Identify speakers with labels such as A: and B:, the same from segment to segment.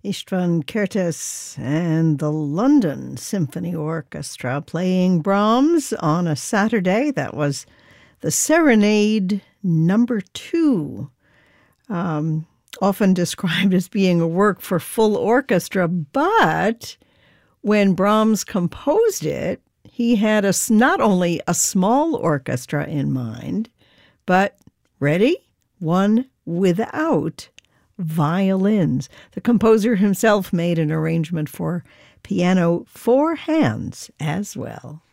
A: Istvan Kertész and the London Symphony Orchestra playing Brahms on a Saturday. That was the Serenade Number 2, often described as being a work for full orchestra, but when Brahms composed it, he had not only a small orchestra in mind, but, ready? One without violins. The composer himself made an arrangement for piano 4 hands as well.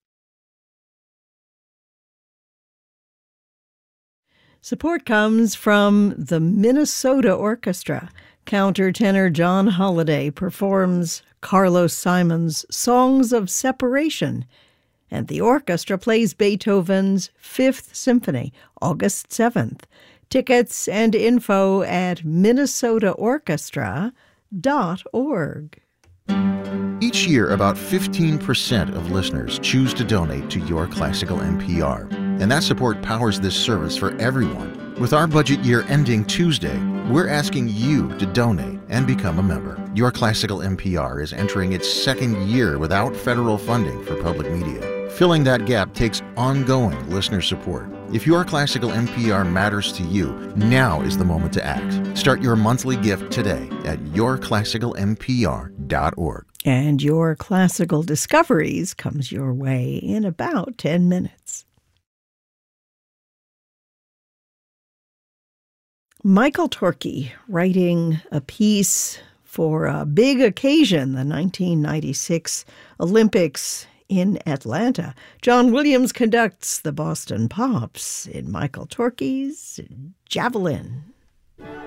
A: Support comes from the Minnesota Orchestra. Countertenor John Holliday performs Carlos Simon's Songs of Separation, and the orchestra plays Beethoven's Fifth Symphony, August 7th. Tickets and info at minnesotaorchestra.org.
B: Each year, about 15% of listeners choose to donate to Your Classical NPR, and that support powers this service for everyone. With our budget year ending Tuesday, we're asking you to donate and become a member. Your Classical NPR is entering its second year without federal funding for public media. Filling that gap takes ongoing listener support. If Your Classical NPR matters to you, now is the moment to act. Start your monthly gift today at yourclassicalnpr.org.
A: And Your Classical Discoveries comes your way in about 10 minutes. Michael Torke writing a piece for a big occasion, the 1996 Olympics in Atlanta. John Williams conducts the Boston Pops in Michael Torke's Javelin.